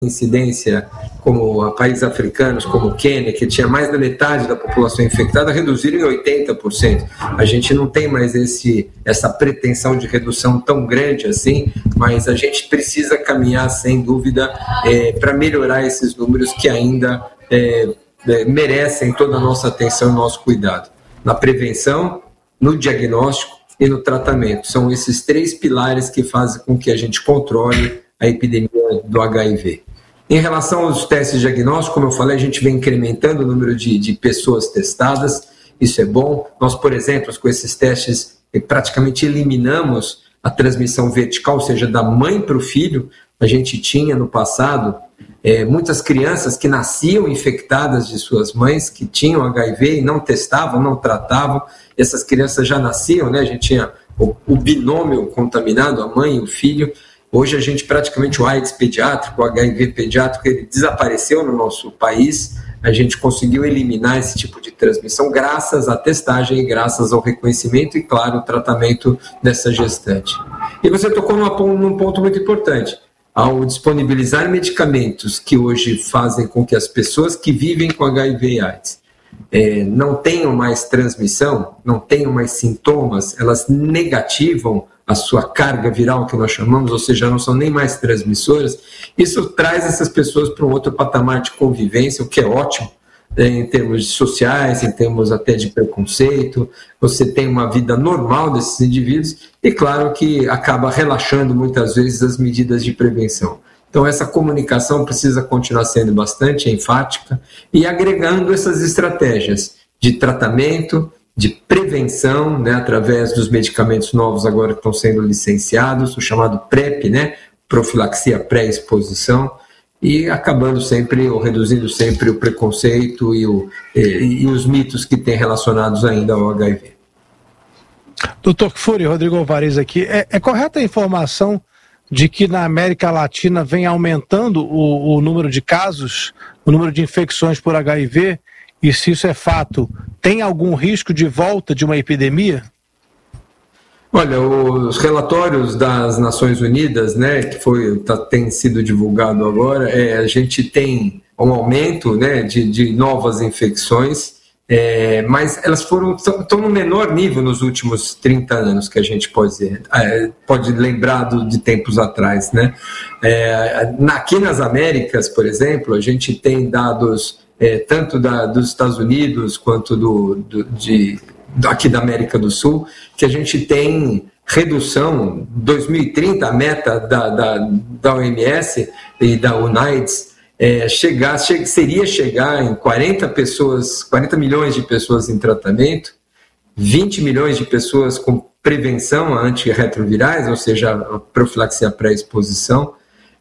incidência, como países africanos, como o Quênia, que tinha mais da metade da população infectada, reduziram em 80%. A gente não tem mais essa pretensão de redução tão grande assim, mas a gente precisa caminhar, sem dúvida, para melhorar esses números que ainda merecem toda a nossa atenção e nosso cuidado. Na prevenção, no diagnóstico e no tratamento. São esses 3 pilares que fazem com que a gente controle a epidemia do HIV. Em relação aos testes diagnósticos, como eu falei, a gente vem incrementando o número de pessoas testadas, isso é bom. Nós, por exemplo, com esses testes, praticamente eliminamos a transmissão vertical, ou seja, da mãe para o filho. A gente tinha no passado muitas crianças que nasciam infectadas de suas mães, que tinham HIV e não testavam, não tratavam. Essas crianças já nasciam, né? A gente tinha o binômio contaminado, a mãe e o filho. Hoje a gente praticamente o AIDS pediátrico, o HIV pediátrico, ele desapareceu no nosso país. A gente conseguiu eliminar esse tipo de transmissão graças à testagem e graças ao reconhecimento e, claro, o tratamento dessa gestante. E você tocou num ponto muito importante. Ao disponibilizar medicamentos que hoje fazem com que as pessoas que vivem com HIV e AIDS não tenham mais transmissão, não tenham mais sintomas, elas negativam a sua carga viral, que nós chamamos, ou seja, não são nem mais transmissoras, isso traz essas pessoas para um outro patamar de convivência, o que é ótimo, em termos sociais, em termos até de preconceito. Você tem uma vida normal desses indivíduos e, claro, que acaba relaxando muitas vezes as medidas de prevenção. Então, essa comunicação precisa continuar sendo bastante enfática e agregando essas estratégias de tratamento, de prevenção, né, através dos medicamentos novos agora que estão sendo licenciados, o chamado PrEP, né, profilaxia pré-exposição, e acabando sempre, ou reduzindo sempre o preconceito e os mitos que têm relacionados ainda ao HIV. Doutor Kfouri, Rodrigo Alvarez aqui. É correta a informação de que na América Latina vem aumentando o número de casos, o número de infecções por HIV, e se isso é fato, tem algum risco de volta de uma epidemia? Olha, os relatórios das Nações Unidas, né, que tem sido divulgado agora, a gente tem um aumento, né, de novas infecções, mas elas estão no menor nível nos últimos 30 anos, que a gente pode lembrar de tempos atrás, né? Aqui nas Américas, por exemplo, a gente tem dados tanto dos Estados Unidos quanto aqui da América do Sul, que a gente tem redução, 2030, a meta da OMS e da UNAIDS, seria chegar em 40 milhões de pessoas em tratamento, 20 milhões de pessoas com prevenção a antirretrovirais, ou seja, a profilaxia pré-exposição,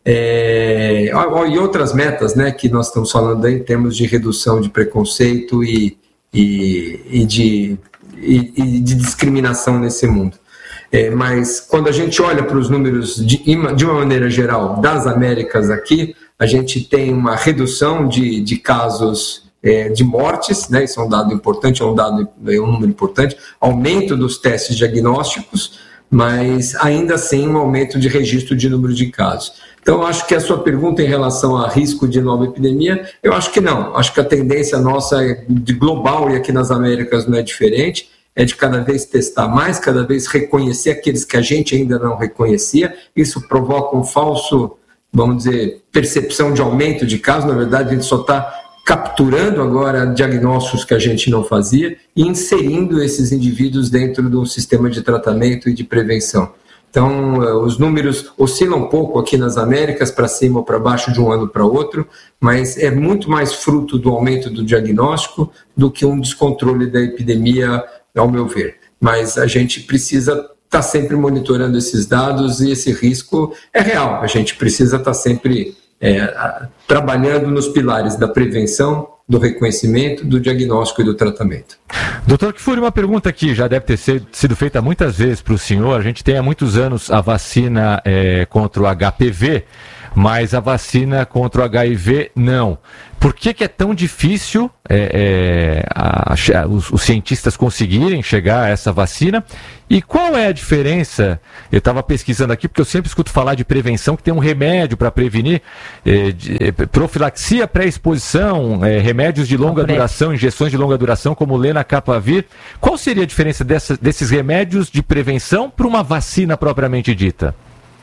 e outras metas, né, que nós estamos falando aí, em termos de redução de preconceito e de discriminação nesse mundo. Mas quando a gente olha para os números de uma maneira geral das Américas aqui, a gente tem uma redução de casos de mortes, né? Isso é um dado importante, é um número importante, aumento dos testes diagnósticos, mas ainda assim um aumento de registro de número de casos. Então, acho que a sua pergunta em relação a risco de nova epidemia, eu acho que não. Acho que a tendência nossa de global, e aqui nas Américas não é diferente, é de cada vez testar mais, cada vez reconhecer aqueles que a gente ainda não reconhecia. Isso provoca um falso, vamos dizer, percepção de aumento de casos. Na verdade, a gente só está capturando agora diagnósticos que a gente não fazia e inserindo esses indivíduos dentro do sistema de tratamento e de prevenção. Então, os números oscilam um pouco aqui nas Américas, para cima ou para baixo de um ano para outro, mas é muito mais fruto do aumento do diagnóstico do que um descontrole da epidemia, ao meu ver. Mas a gente precisa estar sempre monitorando esses dados e esse risco é real. A gente precisa estar sempre trabalhando nos pilares da prevenção, do reconhecimento, do diagnóstico e do tratamento. Doutor Kfouri, uma pergunta que já deve ter sido feita muitas vezes para o senhor. A gente tem há muitos anos a vacina contra o HPV, mas a vacina contra o HIV não. Por que é tão difícil os cientistas conseguirem chegar a essa vacina? E qual é a diferença? Eu estava pesquisando aqui, porque eu sempre escuto falar de prevenção, que tem um remédio para prevenir profilaxia pré-exposição, remédios de longa duração, injeções de longa duração, como Lenacapavir. Qual seria a diferença desses remédios de prevenção para uma vacina propriamente dita?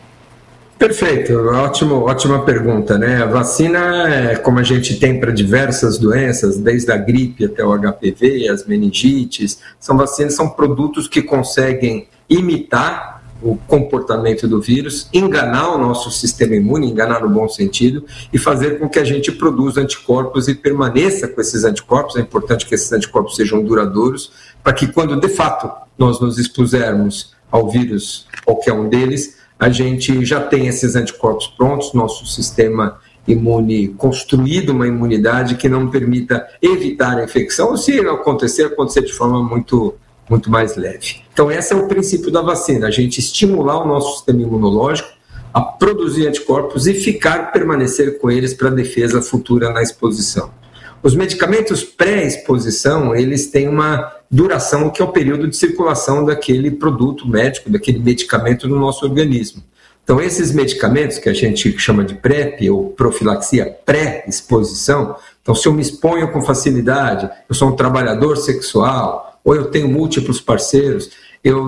Perfeito, ótima pergunta, né? A vacina, como a gente tem para diversas doenças, desde a gripe até o HPV, as meningites, são produtos que conseguem imitar o comportamento do vírus, enganar o nosso sistema imune, enganar no bom sentido, e fazer com que a gente produza anticorpos e permaneça com esses anticorpos. É importante que esses anticorpos sejam duradouros, para que quando de fato nós nos expusermos ao vírus, qualquer um deles, a gente já tem esses anticorpos prontos, nosso sistema imune construído, uma imunidade que não permita evitar a infecção, ou se acontecer de forma muito mais leve. Então esse é o princípio da vacina, a gente estimular o nosso sistema imunológico a produzir anticorpos e permanecer com eles para a defesa futura na exposição. Os medicamentos pré-exposição, eles têm uma duração que é o período de circulação daquele produto médico, daquele medicamento no nosso organismo. Então, esses medicamentos que a gente chama de PrEP, ou profilaxia pré-exposição, então se eu me exponho com facilidade, eu sou um trabalhador sexual, ou eu tenho múltiplos parceiros, eu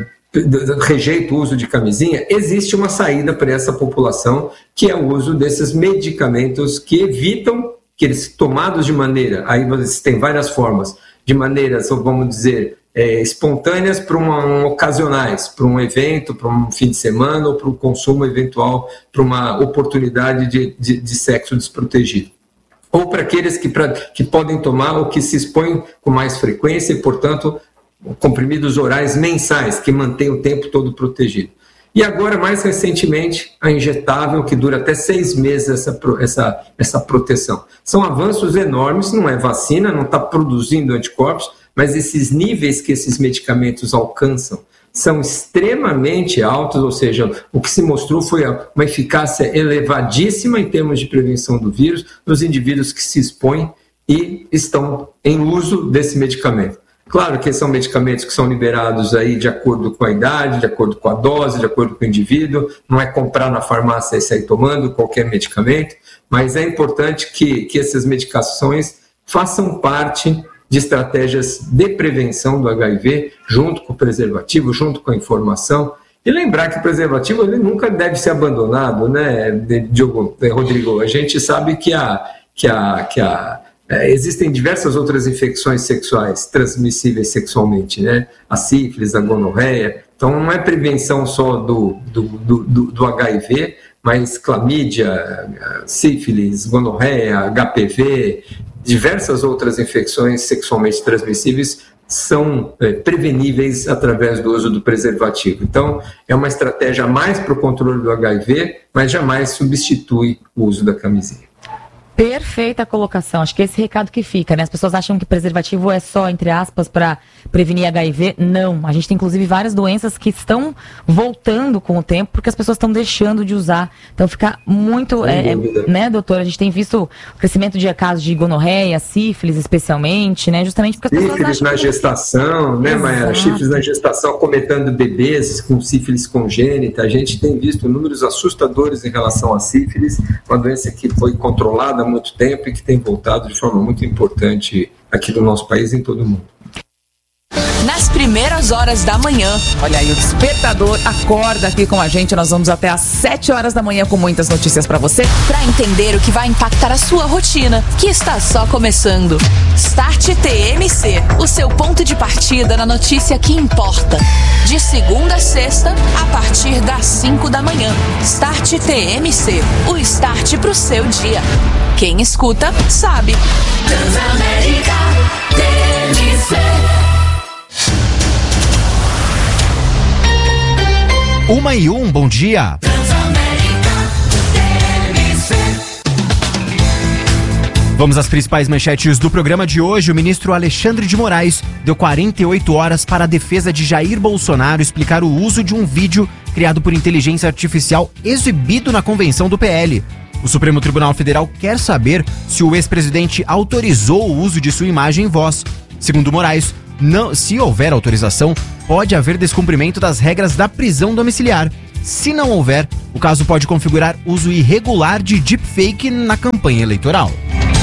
rejeito o uso de camisinha, existe uma saída para essa população, que é o uso desses medicamentos que evitam que eles tomados de maneira, aí tem várias formas, de maneiras, vamos dizer, espontâneas para ocasionais, para um evento, para um fim de semana ou para um consumo eventual, para uma oportunidade de sexo desprotegido. Ou para aqueles que podem tomar ou que se expõem com mais frequência e, portanto, comprimidos orais mensais, que mantêm o tempo todo protegido. E agora, mais recentemente, a injetável, que dura até 6 meses essa proteção. São avanços enormes, não é vacina, não está produzindo anticorpos, mas esses níveis que esses medicamentos alcançam são extremamente altos, ou seja, o que se mostrou foi uma eficácia elevadíssima em termos de prevenção do vírus nos indivíduos que se expõem e estão em uso desse medicamento. Claro que são medicamentos que são liberados aí de acordo com a idade, de acordo com a dose, de acordo com o indivíduo. Não é comprar na farmácia e sair tomando qualquer medicamento, mas é importante que essas medicações façam parte de estratégias de prevenção do HIV, junto com o preservativo, junto com a informação. E lembrar que o preservativo ele nunca deve ser abandonado, né, Rodrigo? A gente sabe que existem diversas outras infecções sexuais transmissíveis sexualmente, né? A sífilis, a gonorreia. Então, não é prevenção só do HIV, mas clamídia, sífilis, gonorreia, HPV, diversas outras infecções sexualmente transmissíveis são preveníveis através do uso do preservativo. Então, é uma estratégia mais para o controle do HIV, mas jamais substitui o uso da camisinha. Perfeita colocação, acho que é esse recado que fica, né? As pessoas acham que preservativo é só, entre aspas, para prevenir HIV. Não, a gente tem inclusive várias doenças que estão voltando com o tempo porque as pessoas estão deixando de usar. Então fica muito, né, doutora? A gente tem visto o crescimento de casos de gonorreia, sífilis especialmente, né? Justamente porque as pessoas sífilis na gestação, né, Mayara? Sífilis na gestação cometendo bebês com sífilis congênita. A gente tem visto números assustadores em relação à sífilis, uma doença que foi controlada há muito tempo e que tem voltado de forma muito importante aqui no nosso país e em todo o mundo. Nas primeiras horas da manhã. Olha aí, o Despertador acorda aqui com a gente. Nós vamos até às 7 horas da manhã com muitas notícias para você. Para entender o que vai impactar a sua rotina, que está só começando. Start TMC, o seu ponto de partida na notícia que importa. De segunda a sexta, a partir das 5 da manhã. Start TMC, o start pro seu dia. Quem escuta, sabe. Transamérica TMC. 1:01, bom dia. Vamos às principais manchetes do programa de hoje. O ministro Alexandre de Moraes deu 48 horas para a defesa de Jair Bolsonaro explicar o uso de um vídeo criado por inteligência artificial exibido na convenção do PL. O Supremo Tribunal Federal quer saber se o ex-presidente autorizou o uso de sua imagem e voz. Segundo Moraes, se houver autorização, pode haver descumprimento das regras da prisão domiciliar. Se não houver, o caso pode configurar uso irregular de deepfake na campanha eleitoral.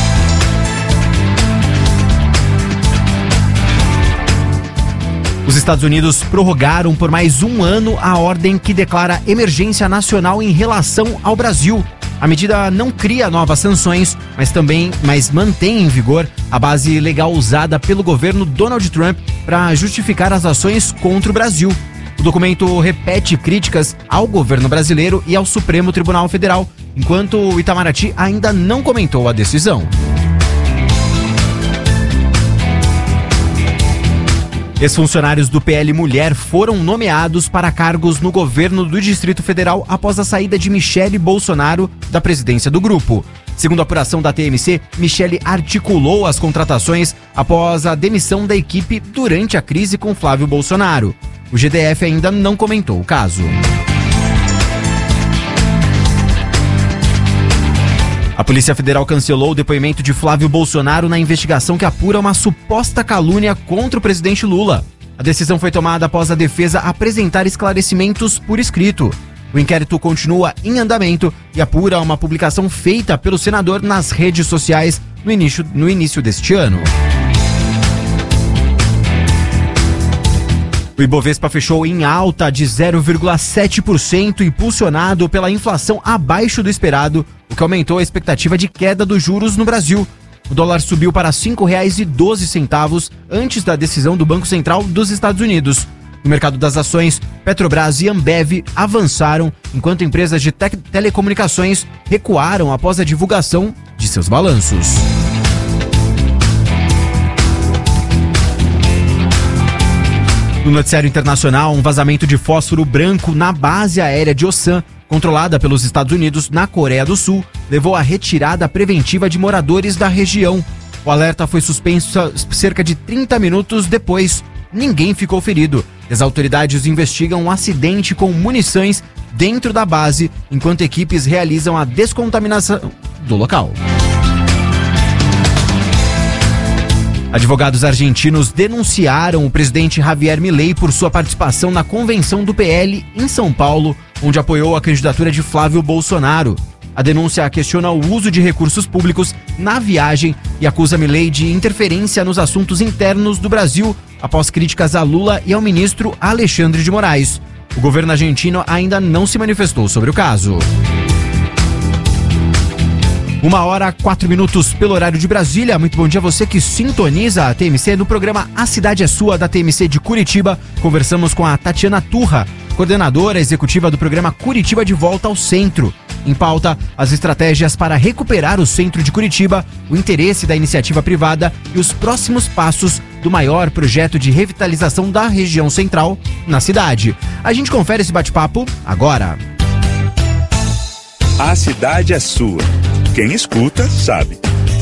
Os Estados Unidos prorrogaram por mais um ano a ordem que declara emergência nacional em relação ao Brasil. A medida não cria novas sanções, mas mantém em vigor a base legal usada pelo governo Donald Trump para justificar as ações contra o Brasil. O documento repete críticas ao governo brasileiro e ao Supremo Tribunal Federal, enquanto o Itamaraty ainda não comentou a decisão. Ex-funcionários do PL Mulher foram nomeados para cargos no governo do Distrito Federal após a saída de Michele Bolsonaro da presidência do grupo. Segundo a apuração da TMC, Michele articulou as contratações após a demissão da equipe durante a crise com Flávio Bolsonaro. O GDF ainda não comentou o caso. A Polícia Federal cancelou o depoimento de Flávio Bolsonaro na investigação que apura uma suposta calúnia contra o presidente Lula. A decisão foi tomada após a defesa apresentar esclarecimentos por escrito. O inquérito continua em andamento e apura uma publicação feita pelo senador nas redes sociais no início deste ano. O Ibovespa fechou em alta de 0,7%, impulsionado pela inflação abaixo do esperado, o que aumentou a expectativa de queda dos juros no Brasil. O dólar subiu para R$ 5,12 antes da decisão do Banco Central dos Estados Unidos. No mercado das ações, Petrobras e Ambev avançaram, enquanto empresas de telecomunicações recuaram após a divulgação de seus balanços. No noticiário internacional, um vazamento de fósforo branco na base aérea de Osan, controlada pelos Estados Unidos na Coreia do Sul, levou à retirada preventiva de moradores da região. O alerta foi suspenso cerca de 30 minutos depois. Ninguém ficou ferido. As autoridades investigam um acidente com munições dentro da base, enquanto equipes realizam a descontaminação do local. Advogados argentinos denunciaram o presidente Javier Milei por sua participação na convenção do PL em São Paulo, onde apoiou a candidatura de Flávio Bolsonaro. A denúncia questiona o uso de recursos públicos na viagem e acusa Milei de interferência nos assuntos internos do Brasil, após críticas a Lula e ao ministro Alexandre de Moraes. O governo argentino ainda não se manifestou sobre o caso. 1h04 pelo horário de Brasília. Muito bom dia a você que sintoniza a TMC no programa A Cidade é Sua, da TMC de Curitiba. Conversamos com a Tatiana Turra, coordenadora executiva do programa Curitiba de Volta ao Centro. Em pauta, as estratégias para recuperar o centro de Curitiba, o interesse da iniciativa privada e os próximos passos do maior projeto de revitalização da região central na cidade. A gente confere esse bate-papo agora. A Cidade é Sua. Quem escuta, sabe.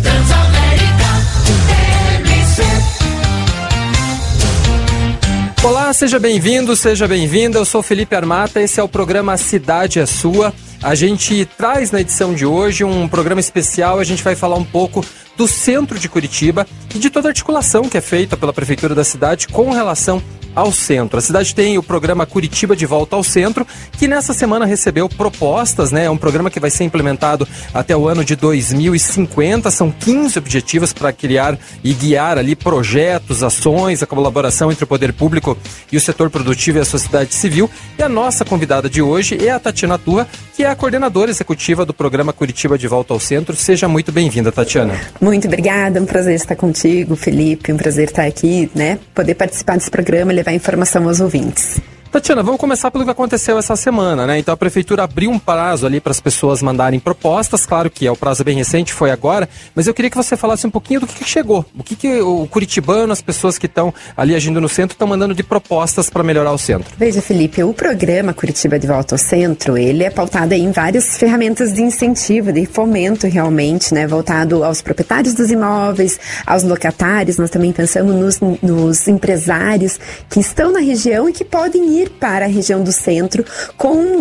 Olá, seja bem-vindo, seja bem-vinda. Eu sou Felipe Armata, esse é o programa A Cidade é Sua. A gente traz na edição de hoje um programa especial, a gente vai falar um pouco do centro de Curitiba e de toda a articulação que é feita pela Prefeitura da cidade com relação ao centro. A cidade tem o programa Curitiba de Volta ao Centro, que nessa semana recebeu propostas, né? É um programa que vai ser implementado até o ano de 2050. São 15 objetivos para criar e guiar ali projetos, ações, a colaboração entre o poder público e o setor produtivo e a sociedade civil. E a nossa convidada de hoje é a Tatiana Turra, que é a coordenadora executiva do programa Curitiba de Volta ao Centro. Seja muito bem-vinda, Tatiana. Muito obrigada, um prazer estar contigo, Felipe, um prazer estar aqui, né? Poder participar desse programa e levar informação aos ouvintes. Tatiana, vamos começar pelo que aconteceu essa semana, né? Então a Prefeitura abriu um prazo ali para as pessoas mandarem propostas, claro que o prazo bem recente, foi agora, mas eu queria que você falasse um pouquinho do que chegou, o que o curitibano, as pessoas que estão ali agindo no centro, estão mandando de propostas para melhorar o centro. Veja, Felipe, o programa Curitiba de Volta ao Centro, ele é pautado em várias ferramentas de incentivo, de fomento realmente, né? Voltado aos proprietários dos imóveis, aos locatários, nós também pensamos nos empresários que estão na região e que podem ir vir para a região do centro com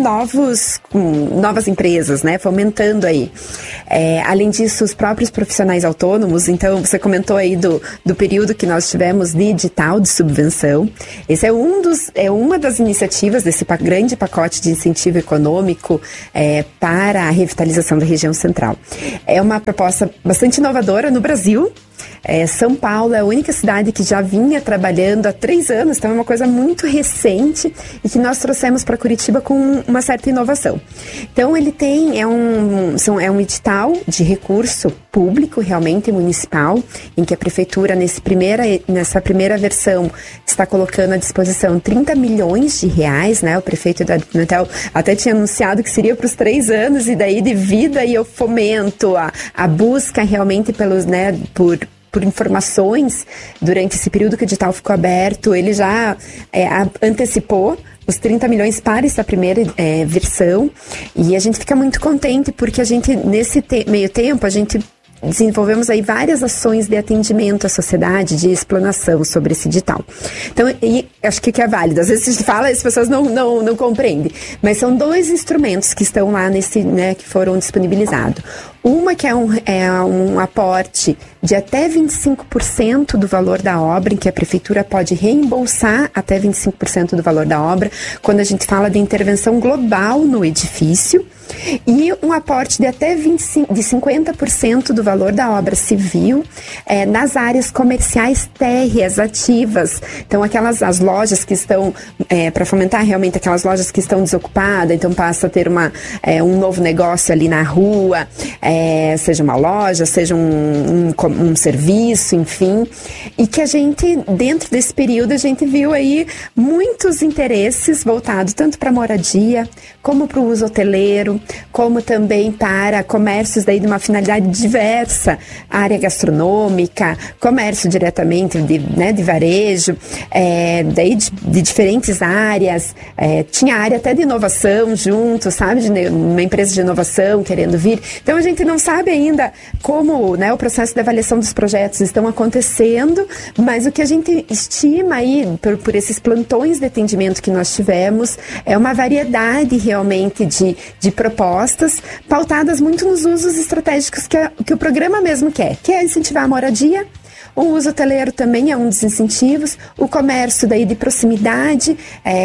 novas empresas, né? Fomentando aí. Além disso, os próprios profissionais autônomos, então você comentou aí do período que nós tivemos de edital de subvenção. Esse é uma das iniciativas desse grande pacote de incentivo econômico para a revitalização da região central. É uma proposta bastante inovadora no Brasil. São Paulo é a única cidade que já vinha trabalhando há 3 anos, então é uma coisa muito recente e que nós trouxemos para Curitiba com uma certa inovação. Então ele é um edital de recurso público, realmente municipal, em que a prefeitura nessa primeira versão está colocando à disposição 30 milhões de reais, né? O prefeito Eduardo Pimentel até tinha anunciado que seria para os 3 anos, e daí devido aí ao fomento, a busca realmente por informações durante esse período que o edital ficou aberto, ele já antecipou os 30 milhões para essa primeira versão, e a gente fica muito contente porque a gente, nesse meio tempo, a gente desenvolvemos aí várias ações de atendimento à sociedade, de explanação sobre esse edital. Então, acho que é válido. Às vezes a gente fala e as pessoas não compreendem. Mas são 2 instrumentos que estão lá que foram disponibilizados. Uma que é um aporte de até 25% do valor da obra, em que a prefeitura pode reembolsar até 25% do valor da obra, quando a gente fala de intervenção global no edifício. E um aporte de até 50% do valor da obra civil nas áreas comerciais térreas ativas. Então, as lojas que estão, para fomentar realmente aquelas lojas que estão desocupadas, então passa a ter um novo negócio ali na rua, seja uma loja, seja um serviço, enfim. E que a gente, dentro desse período, a gente viu aí muitos interesses voltados tanto para moradia, como para o uso hoteleiro, como também para comércios daí de uma finalidade diversa, área gastronômica, comércio diretamente de varejo, daí de diferentes áreas, tinha área até de inovação junto, sabe, de uma empresa de inovação querendo vir. Então a gente não sabe ainda como o processo de avaliação dos projetos estão acontecendo, mas o que a gente estima aí por esses plantões de atendimento que nós tivemos é uma variedade realmente de propostas pautadas muito nos usos estratégicos que o programa mesmo quer, que é incentivar a moradia. O uso hoteleiro também é um dos incentivos, o comércio daí de proximidade,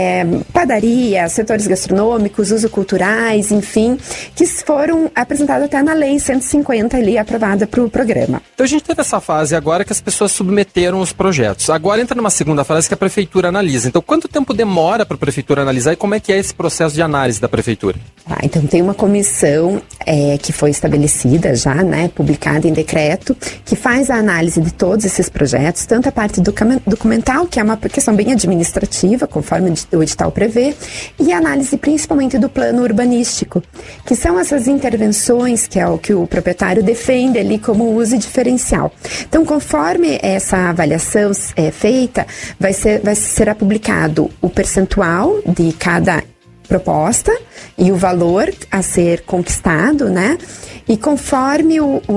padaria, setores gastronômicos, uso culturais, enfim, que foram apresentados até na Lei 150 ali, aprovada para o programa. Então a gente teve essa fase agora que as pessoas submeteram os projetos. Agora entra numa segunda fase que a prefeitura analisa. Então quanto tempo demora para a prefeitura analisar e como é que é esse processo de análise da prefeitura? Então tem uma comissão que foi estabelecida já, publicada em decreto, que faz a análise de todos esses projetos, tanto a parte documental, que é uma questão bem administrativa, conforme o edital prevê, e a análise principalmente do plano urbanístico, que são essas intervenções que é o que o proprietário defende ali como uso diferencial. Então, conforme essa avaliação é feita, será publicado o percentual de cada proposta e o valor a ser conquistado, E conforme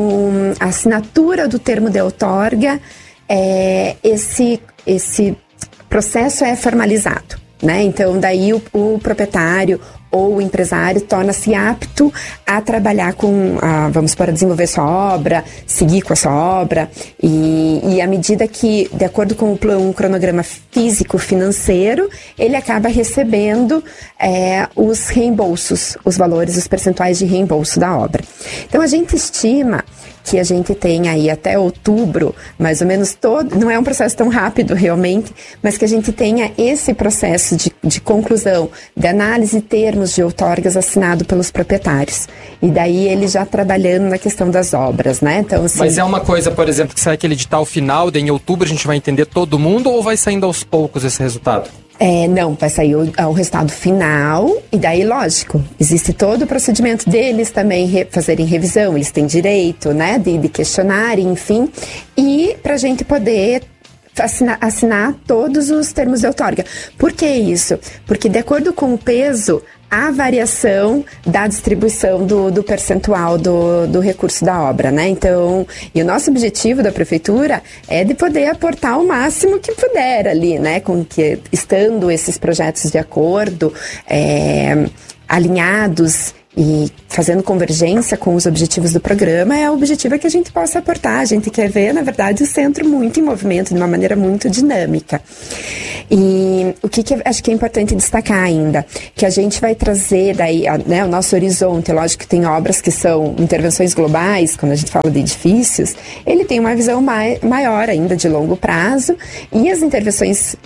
a assinatura do termo de outorga, esse processo é formalizado, Então, daí o proprietário ou o empresário torna-se apto a trabalhar a desenvolver sua obra, seguir com a sua obra, e à medida que, de acordo com um cronograma físico-financeiro, ele acaba recebendo os reembolsos, os valores, os percentuais de reembolso da obra. Então, a gente estima que a gente tem aí até outubro, mais ou menos não é um processo tão rápido realmente, mas que a gente tenha esse processo de conclusão, de análise de termos de outorgas assinado pelos proprietários. E daí ele já trabalhando na questão das obras, Então, assim, mas é uma coisa, por exemplo, que sai aquele edital final, daí em outubro a gente vai entender todo mundo, ou vai saindo aos poucos esse resultado? Não, vai sair o resultado final, e daí, lógico, existe todo o procedimento deles também fazerem revisão, eles têm direito, de questionar, enfim, e para a gente poder assinar todos os termos de outorga. Por que isso? Porque de acordo com o peso, há variação da distribuição do percentual do recurso da obra, né? Então, e o nosso objetivo da prefeitura é de poder aportar o máximo que puder ali, né? Com que, estando esses projetos de acordo, alinhados e fazendo convergência com os objetivos do programa, o objetivo é que a gente possa aportar. A gente quer ver, na verdade, o centro muito em movimento, de uma maneira muito dinâmica. E o que acho que é importante destacar ainda, que a gente vai trazer daí, né, o nosso horizonte. Lógico que tem obras que são intervenções globais, quando a gente fala de edifícios, ele tem uma visão maior ainda, de longo prazo, e as intervenções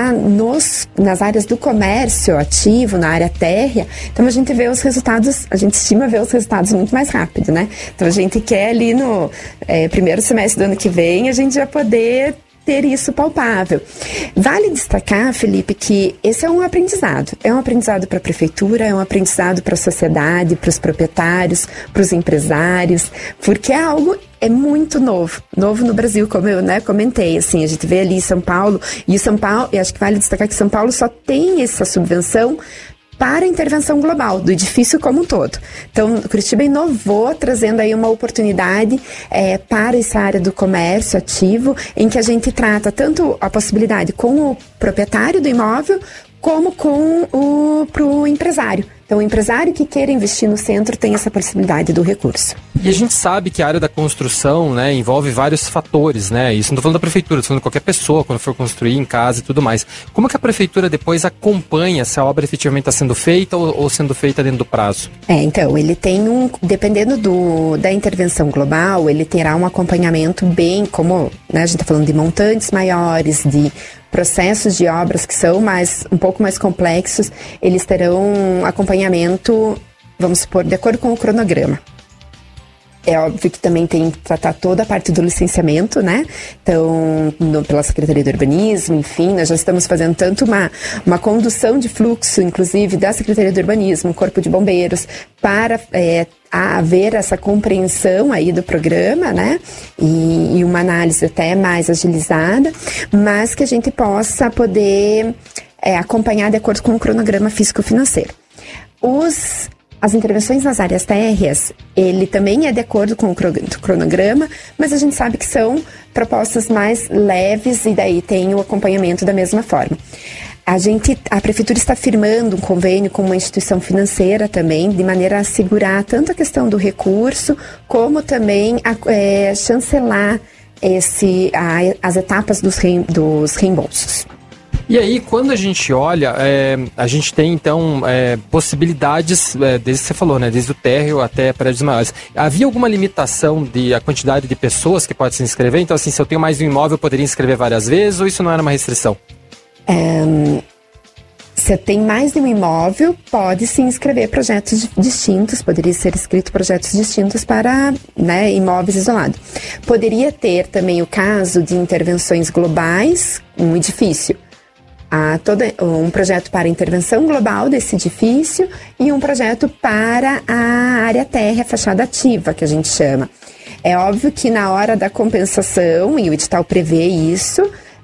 nas áreas do comércio ativo, na área térrea, então a gente vê os resultados, a gente estima ver os resultados muito mais rápido, né? Então a gente quer ali no primeiro semestre do ano que vem, a gente já poder ter isso palpável. Vale destacar, Felipe, que esse é um aprendizado. É um aprendizado para a prefeitura, é um aprendizado para a sociedade, para os proprietários, para os empresários, porque é algo muito novo no Brasil, como eu comentei, assim, a gente vê ali São Paulo, e acho que vale destacar que São Paulo só tem essa subvenção para a intervenção global, do edifício como um todo. Então, Curitiba inovou, trazendo aí uma oportunidade para essa área do comércio ativo, em que a gente trata tanto a possibilidade com o proprietário do imóvel, como para o empresário. Então, o empresário que queira investir no centro tem essa possibilidade do recurso. E a gente sabe que a área da construção, né, envolve vários fatores, né? Isso não estou falando da prefeitura, estou falando de qualquer pessoa, quando for construir em casa e tudo mais. Como que a prefeitura depois acompanha se a obra efetivamente está sendo feita ou sendo feita dentro do prazo? Então, ele tem dependendo da intervenção global, ele terá um acompanhamento bem, como, né, a gente está falando de montantes maiores, de processos de obras que são um pouco mais complexos, eles terão acompanhamento, vamos supor, de acordo com o cronograma. É óbvio que também tem que tratar toda a parte do licenciamento, né? Então, pela Secretaria do Urbanismo, enfim, nós já estamos fazendo tanto uma condução de fluxo, inclusive, da Secretaria do Urbanismo, Corpo de Bombeiros, para haver essa compreensão aí do programa, né? E uma análise até mais agilizada, mas que a gente possa poder acompanhar de acordo com o cronograma físico-financeiro. As intervenções nas áreas térreas, ele também é de acordo com o cronograma, mas a gente sabe que são propostas mais leves e daí tem o acompanhamento da mesma forma. A prefeitura está firmando um convênio com uma instituição financeira também, de maneira a assegurar tanto a questão do recurso, como também chancelar as etapas dos reembolsos. E aí, quando a gente olha, a gente tem, então, possibilidades, desde que você falou, né, desde o térreo até prédios maiores. Havia alguma limitação a quantidade de pessoas que pode se inscrever? Então, assim, se eu tenho mais de um imóvel, eu poderia inscrever várias vezes, ou isso não era uma restrição? Se tem mais de um imóvel, pode se inscrever projetos distintos, poderia ser escrito projetos distintos para, né, imóveis isolados. Poderia ter também o caso de intervenções globais, um edifício. Um projeto para a intervenção global desse edifício e um projeto para a área térrea, fachada ativa, que a gente chama. É óbvio que na hora da compensação, e o edital prevê isso,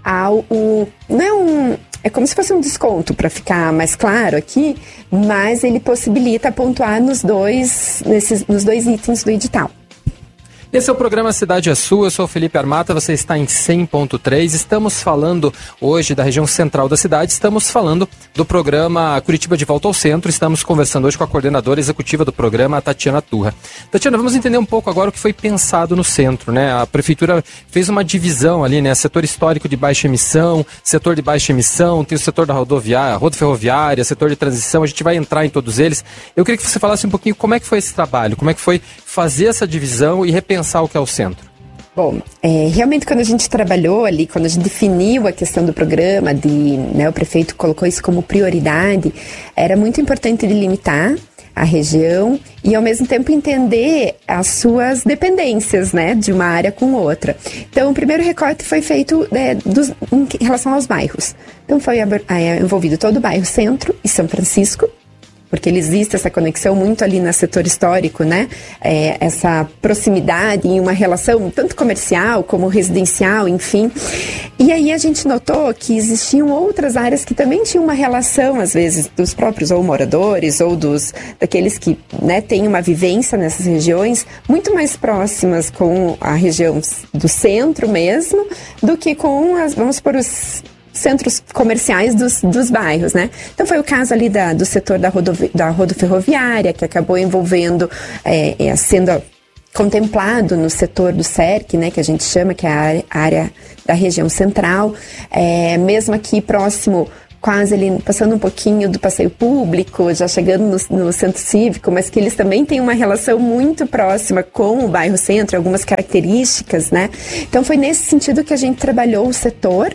é como se fosse um desconto, para ficar mais claro aqui, mas ele possibilita pontuar nos dois itens do edital. Esse é o programa Cidade é Sua, eu sou o Felipe Armata, você está em 100.3, estamos falando hoje da região central da cidade, estamos falando do programa Curitiba de Volta ao Centro, estamos conversando hoje com a coordenadora executiva do programa, a Tatiana Turra. Tatiana, vamos entender um pouco agora o que foi pensado no centro, né? A prefeitura fez uma divisão ali, né? Setor histórico de baixa emissão, setor de baixa emissão, tem o setor da rodoferroviária, setor de transição, a gente vai entrar em todos eles. Eu queria que você falasse um pouquinho como é que foi esse trabalho, como é que foi fazer essa divisão e repensar o que é o centro. Bom, realmente quando a gente trabalhou ali, quando a gente definiu a questão do programa, o prefeito colocou isso como prioridade, era muito importante delimitar a região e ao mesmo tempo entender as suas dependências, né, de uma área com outra. Então o primeiro recorte foi feito em relação aos bairros. Então foi envolvido todo o bairro Centro e São Francisco, porque existe essa conexão muito ali no setor histórico, né? Essa proximidade em uma relação tanto comercial como residencial, enfim. E aí a gente notou que existiam outras áreas que também tinham uma relação, às vezes, dos próprios ou moradores ou daqueles que, né, têm uma vivência nessas regiões muito mais próximas com a região do centro mesmo do que com vamos por os centros comerciais dos bairros, né? Então foi o caso ali do setor da rodoferroviária, que acabou envolvendo, sendo contemplado no setor do SERC, né, que a gente chama, que é a área da região central, mesmo aqui próximo, quase ali, passando um pouquinho do passeio público, já chegando no centro cívico, mas que eles também têm uma relação muito próxima com o bairro centro, algumas características, né? Então foi nesse sentido que a gente trabalhou o setor.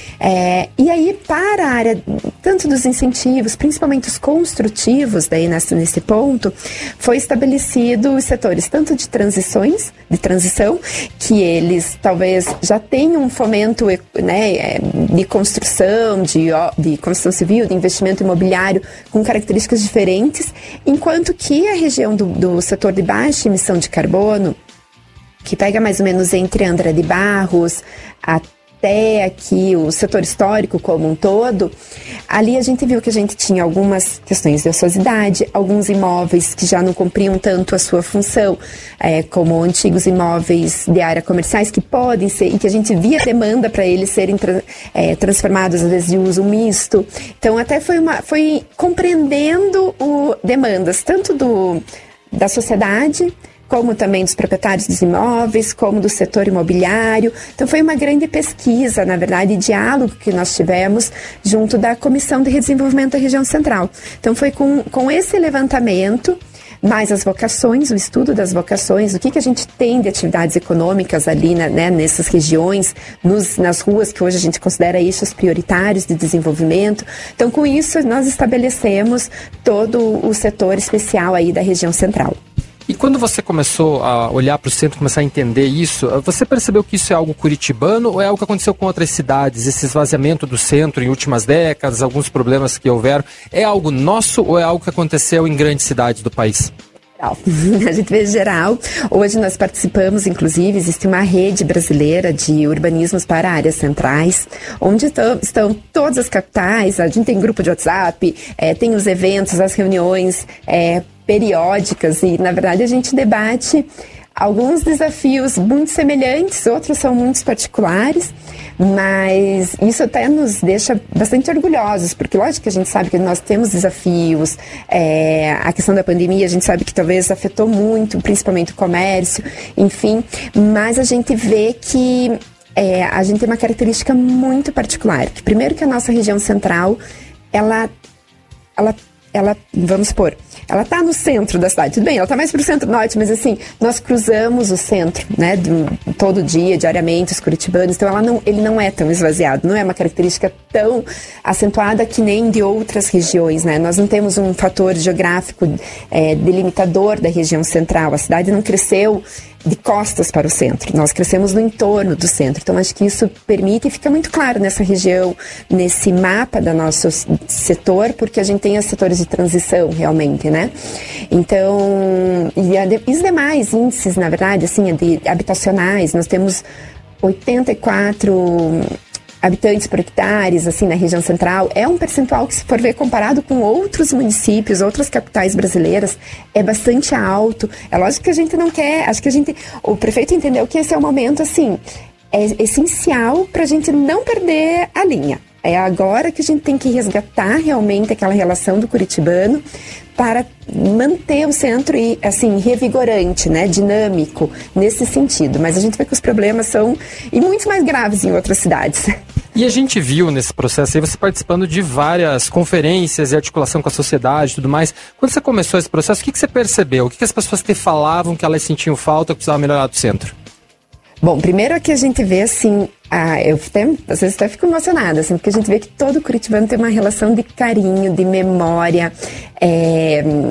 E aí, para a área, tanto dos incentivos, principalmente os construtivos, daí nesse ponto, foi estabelecido os setores tanto de transição, que eles talvez já tenham um fomento, né, de construção, de construção civil, de investimento imobiliário, com características diferentes, enquanto que a região do setor de baixa emissão de carbono, que pega mais ou menos entre André de Barros, até aqui o setor histórico como um todo, ali a gente viu que a gente tinha algumas questões de ociosidade, alguns imóveis que já não cumpriam tanto a sua função, como antigos imóveis de área comerciais que podem ser, e que a gente via demanda para eles serem transformados às vezes de uso misto. Então até foi compreendendo demandas tanto da sociedade, como também dos proprietários dos imóveis, como do setor imobiliário. Então foi uma grande pesquisa, na verdade, diálogo que nós tivemos junto da Comissão de Redesenvolvimento da Região Central. Então foi com esse levantamento, mais as vocações, o estudo das vocações, o que a gente tem de atividades econômicas ali, né, nessas regiões, nas ruas que hoje a gente considera eixos prioritários de desenvolvimento. Então com isso nós estabelecemos todo o setor especial aí da região central. E quando você começou a olhar para o centro, começar a entender isso, você percebeu que isso é algo curitibano ou é algo que aconteceu com outras cidades? Esse esvaziamento do centro em últimas décadas, alguns problemas que houveram, é algo nosso ou é algo que aconteceu em grandes cidades do país? A gente vê geral. Hoje nós participamos, inclusive, existe uma rede brasileira de urbanismos para áreas centrais, onde estão todas as capitais. A gente tem grupo de WhatsApp, tem os eventos, as reuniões periódicas, e na verdade a gente debate alguns desafios muito semelhantes, outros são muito particulares, mas isso até nos deixa bastante orgulhosos, porque lógico que a gente sabe que nós temos desafios, a questão da pandemia a gente sabe que talvez afetou muito, principalmente o comércio, enfim, mas a gente vê que a gente tem uma característica muito particular, que primeiro que a nossa região central, ela vamos supor, ela está no centro da cidade, tudo bem, ela está mais para o centro-norte, mas assim, nós cruzamos o centro, né, todo dia, diariamente, os curitibanos, então ele não é tão esvaziado, não é uma característica tão acentuada que nem de outras regiões, né, nós não temos um fator geográfico delimitador da região central, a cidade não cresceu de costas para o centro, nós crescemos no entorno do centro, então acho que isso permite e fica muito claro nessa região, nesse mapa do nosso setor, porque a gente tem os setores de transição realmente, né? Então, e os demais índices, na verdade, assim, habitacionais, nós temos 84 habitantes por hectares, assim, na região central, é um percentual que, se for ver comparado com outros municípios, outras capitais brasileiras, é bastante alto. É lógico que a gente não quer, acho que o prefeito entendeu que esse é um momento, assim, essencial para a gente não perder a linha. É agora que a gente tem que resgatar realmente aquela relação do curitibano para manter o centro, assim, revigorante, né, dinâmico, nesse sentido. Mas a gente vê que os problemas são muito mais graves em outras cidades. E a gente viu nesse processo aí você participando de várias conferências e articulação com a sociedade e tudo mais. Quando você começou esse processo, o que você percebeu? O que as pessoas te falavam que elas sentiam falta, que precisava melhorar do centro? Bom, primeiro aqui a gente vê, assim, eu às vezes até fico emocionada, assim, porque a gente vê que todo curitibano tem uma relação de carinho, de memória,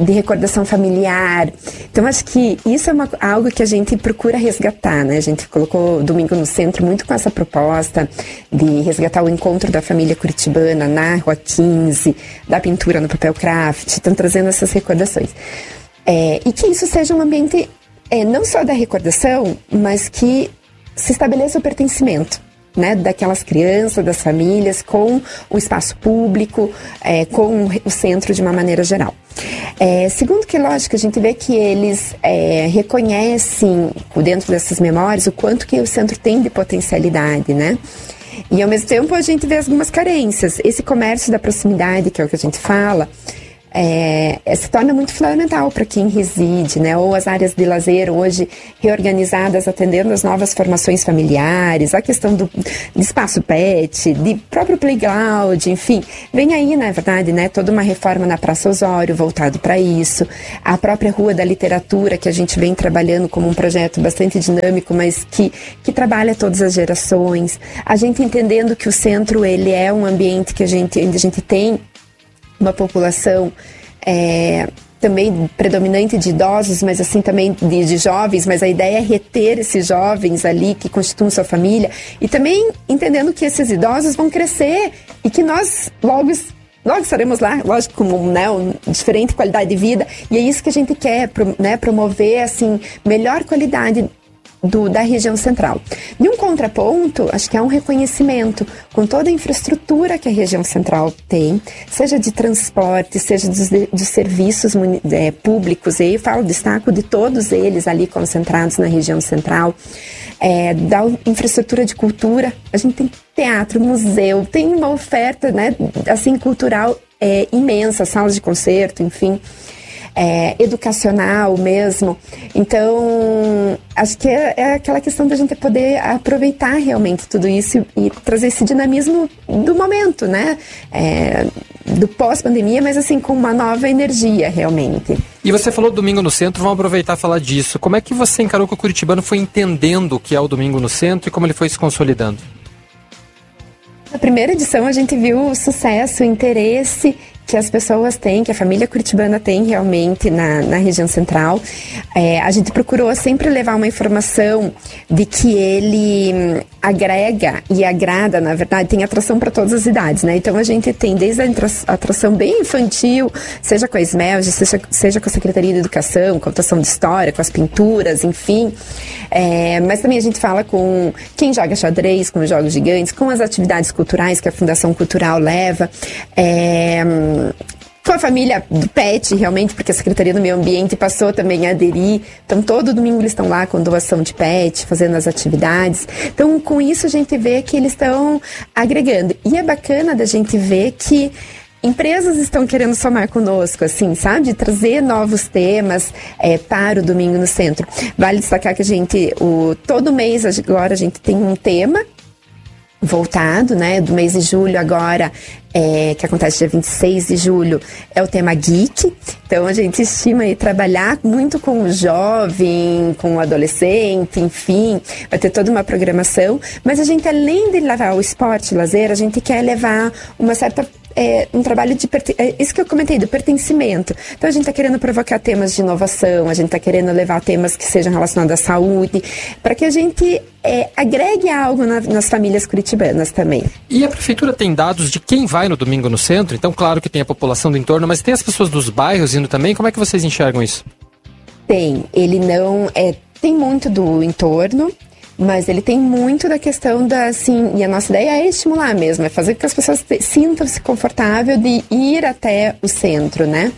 de recordação familiar. Então, acho que isso é algo que a gente procura resgatar, né? A gente colocou o Domingo no Centro muito com essa proposta de resgatar o encontro da família curitibana na Rua 15, da pintura no papel craft, estão trazendo essas recordações. E que isso seja um ambiente não só da recordação, mas que se estabeleça o pertencimento, né, daquelas crianças, das famílias, com o espaço público, com o centro de uma maneira geral. Segundo que, lógico, a gente vê que eles reconhecem, dentro dessas memórias, o quanto que o centro tem de potencialidade, né? E, ao mesmo tempo, a gente vê algumas carências. Esse comércio da proximidade, que é o que a gente fala, se torna muito fundamental para quem reside, né? Ou as áreas de lazer hoje reorganizadas, atendendo as novas formações familiares, a questão do espaço pet, de próprio playground, enfim. Vem aí, na verdade, né, toda uma reforma na Praça Osório voltado para isso. A própria Rua da Literatura, que a gente vem trabalhando como um projeto bastante dinâmico, mas que trabalha todas as gerações. A gente entendendo que o centro, ele é um ambiente que onde a gente tem uma população também predominante de idosos, mas assim também de jovens, mas a ideia é reter esses jovens ali que constituem sua família, e também entendendo que esses idosos vão crescer e que nós logo estaremos lá, lógico, com uma diferente qualidade de vida, e é isso que a gente quer, né, promover assim, melhor qualidade da região central. De um contraponto, acho que é um reconhecimento com toda a infraestrutura que a região central tem, seja de transporte, seja dos serviços públicos, e eu destaco de todos eles ali concentrados na região central, da infraestrutura de cultura. A gente tem teatro, museu, tem uma oferta, né, assim, cultural imensa, salas de concerto, enfim. Educacional mesmo. Então, acho que é aquela questão da gente poder aproveitar realmente tudo isso e trazer esse dinamismo do momento, né? Do pós-pandemia, mas assim, com uma nova energia, realmente. E você falou Domingo no Centro, vamos aproveitar e falar disso. Como é que você encarou que o curitibano foi entendendo o que é o Domingo no Centro e como ele foi se consolidando? Na primeira edição, a gente viu o sucesso, o interesse que as pessoas têm, que a família curitibana tem realmente na região central. A gente procurou sempre levar uma informação de que ele agrega e agrada, na verdade, tem atração para todas as idades, né? Então a gente tem desde a atração bem infantil, seja com a SMELG, seja com a Secretaria de Educação, com a atração de história, com as pinturas, enfim. Mas também a gente fala com quem joga xadrez, com os jogos gigantes, com as atividades culturais que a Fundação Cultural leva, com a família do PET, realmente, porque a Secretaria do Meio Ambiente passou também a aderir. Então, todo domingo eles estão lá com doação de PET, fazendo as atividades. Então, com isso, a gente vê que eles estão agregando. E é bacana da gente ver que empresas estão querendo somar conosco, assim, sabe? De trazer novos temas para o Domingo no Centro. Vale destacar que a gente, todo mês agora, a gente tem um tema voltado, né, do mês de julho agora, que acontece dia 26 de julho, é o tema geek. Então a gente estima aí trabalhar muito com o jovem, com o adolescente, enfim, vai ter toda uma programação, mas a gente, além de levar o esporte e lazer, a gente quer levar uma certa um trabalho de isso que eu comentei, do pertencimento. Então a gente está querendo provocar temas de inovação, a gente está querendo levar temas que sejam relacionados à saúde, para que a gente agregue algo nas famílias curitibanas também. E a prefeitura tem dados de quem vai no Domingo no Centro? Então, claro que tem a população do entorno, mas tem as pessoas dos bairros indo também? Como é que vocês enxergam isso? Tem, ele não tem muito do entorno, mas ele tem muito da questão e a nossa ideia é estimular mesmo, é fazer com que as pessoas sintam-se confortável de ir até o centro, né?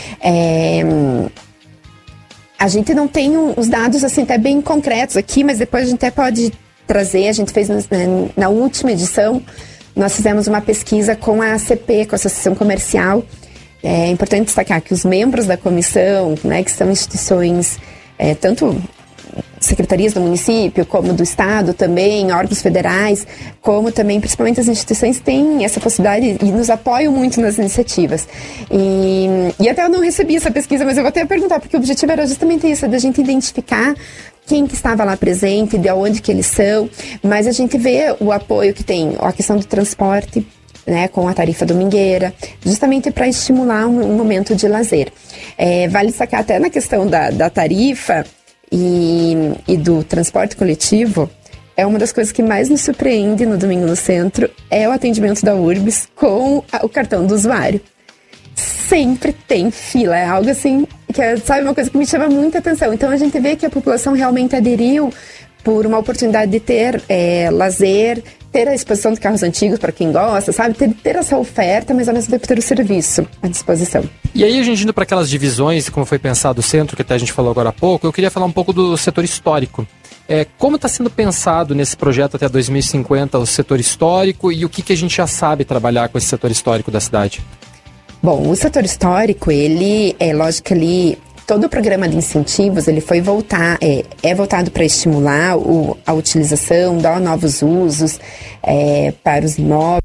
A gente não tem os dados assim até bem concretos aqui, mas depois a gente até pode trazer. A gente fez na última edição, nós fizemos uma pesquisa com a ACP, com a Associação Comercial. É importante destacar que os membros da comissão, né, que são instituições, tanto secretarias do município, como do estado também, órgãos federais, como também, principalmente as instituições, têm essa possibilidade e nos apoiam muito nas iniciativas. E até eu não recebi essa pesquisa, mas eu vou até perguntar, porque o objetivo era justamente isso, da gente identificar quem que estava lá presente, de onde que eles são, mas a gente vê o apoio que tem, a questão do transporte, né, com a tarifa domingueira, justamente para estimular um momento de lazer. Vale destacar até na questão da tarifa e do transporte coletivo, é uma das coisas que mais nos surpreende no Domingo no Centro, é o atendimento da Urbis com o cartão do usuário. Sempre tem fila, é algo assim, que é, sabe, uma coisa que me chama muita atenção. Então a gente vê que a população realmente aderiu por uma oportunidade de ter lazer, ter a exposição de carros antigos para quem gosta, sabe? Ter essa oferta, mas ao mesmo tempo ter o serviço à disposição. E aí, a gente indo para aquelas divisões, como foi pensado o centro, que até a gente falou agora há pouco, eu queria falar um pouco do setor histórico. Como está sendo pensado nesse projeto até 2050 o setor histórico e o que a gente já sabe trabalhar com esse setor histórico da cidade? Bom, o setor histórico, ele é lógico ali, todo o programa de incentivos, ele foi voltado para estimular a utilização, dar novos usos para os imóveis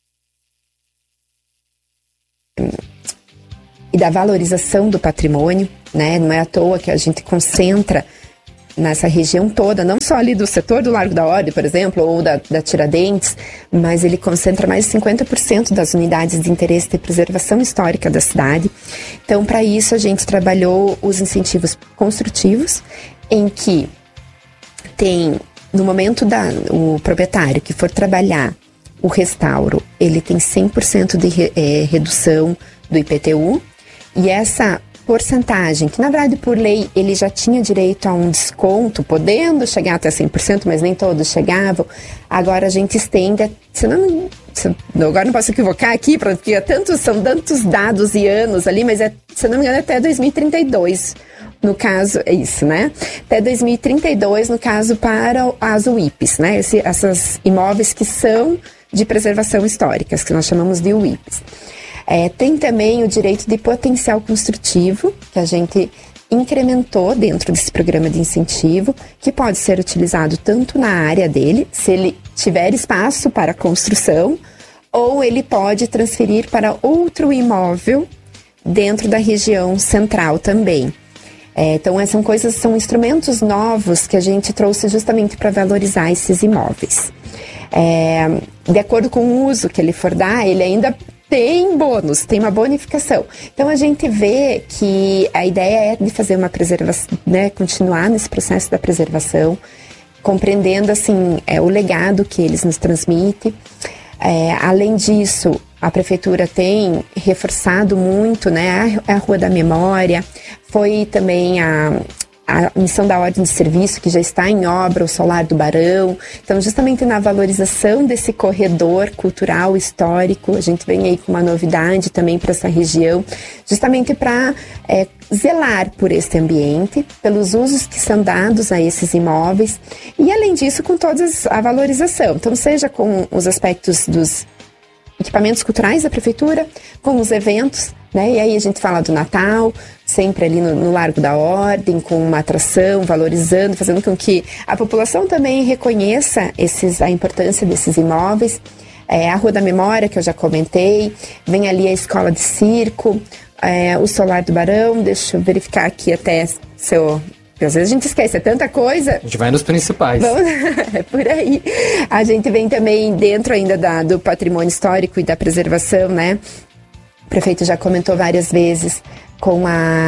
e da valorização do patrimônio, né? Não é à toa que a gente concentra nessa região toda, não só ali do setor do Largo da Ordem, por exemplo, ou da Tiradentes, mas ele concentra mais de 50% das unidades de interesse de preservação histórica da cidade. Então, para isso, a gente trabalhou os incentivos construtivos, em que tem, no momento o proprietário que for trabalhar o restauro, ele tem 100% de redução do IPTU, e essa porcentagem, que na verdade por lei ele já tinha direito a um desconto, podendo chegar até 100%, mas nem todos chegavam, agora a gente estende, agora não posso equivocar aqui, porque são tantos dados e anos ali, mas se não me engano, até 2032. No caso, é isso, né? Até 2032, no caso, para as UIPs, né? Essas imóveis que são de preservação histórica, que nós chamamos de UIPs. Tem também o direito de potencial construtivo, que a gente incrementou dentro desse programa de incentivo, que pode ser utilizado tanto na área dele, se ele tiver espaço para construção, ou ele pode transferir para outro imóvel dentro da região central também. Então, são instrumentos novos que a gente trouxe justamente para valorizar esses imóveis. De acordo com o uso que ele for dar, ele ainda tem bônus, tem uma bonificação. Então, a gente vê que a ideia é de fazer uma preservação, né, continuar nesse processo da preservação, compreendendo, assim, o legado que eles nos transmitem. Além disso, a prefeitura tem reforçado muito, né, a Rua da Memória, foi também a missão da ordem de serviço, que já está em obra, o Solar do Barão. Então, justamente na valorização desse corredor cultural, histórico, a gente vem aí com uma novidade também para essa região, justamente para zelar por este ambiente, pelos usos que são dados a esses imóveis, e além disso, com toda a valorização. Então, seja com os aspectos dos equipamentos culturais da prefeitura, com os eventos, né? E aí a gente fala do Natal, sempre ali no Largo da Ordem, com uma atração, valorizando, fazendo com que a população também reconheça a importância desses imóveis. A Rua da Memória, que eu já comentei, vem ali a Escola de Circo, o Solar do Barão, deixa eu verificar aqui até porque às vezes a gente esquece, é tanta coisa. A gente vai nos principais. É por aí. A gente vem também dentro ainda do patrimônio histórico e da preservação, né? O prefeito já comentou várias vezes com